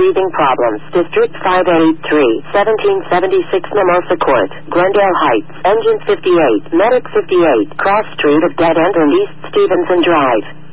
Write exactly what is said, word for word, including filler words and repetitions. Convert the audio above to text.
breathing problems. District five eighty-three, seventeen seventy-six Mimosa Court, Glendale Heights, Engine fifty-eight, Medic fifty-eight, Cross Street of Dead End and East Stevenson Drive.